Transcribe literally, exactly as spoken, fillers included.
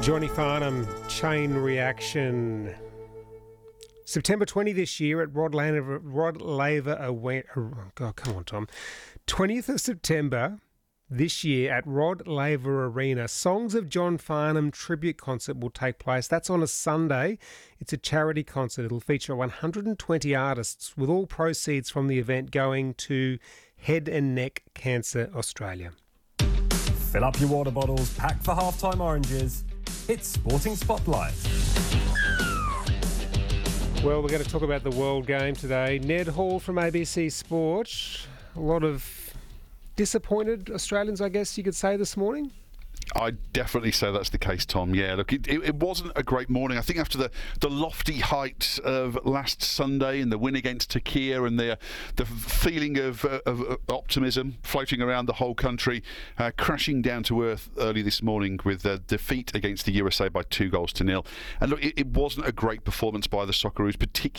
Johnny Farnham, Chain Reaction. September twentieth this year at Rod Laver, Rod Laver Away. Oh God, come on, Tom. twentieth of September this year at Rod Laver Arena, Songs of John Farnham tribute concert will take place. That's on a Sunday. It's a charity concert. It'll feature one hundred twenty artists, with all proceeds from the event going to Head and Neck Cancer Australia. Fill up your water bottles, pack for halftime oranges. It's Sporting Spotlight. Well, we're going to talk about the World Game today. Ned Hall from A B C Sport. A lot of disappointed Australians, I guess you could say, this morning. I'd definitely say that's the case, Tom. Yeah, look, it, it, it wasn't a great morning. I think after the, the lofty height of last Sunday and the win against Turkey and the the feeling of, uh, of optimism floating around the whole country, uh, crashing down to earth early this morning with a defeat against the U S A by two goals to nil. And look, it, it wasn't a great performance by the Socceroos, particularly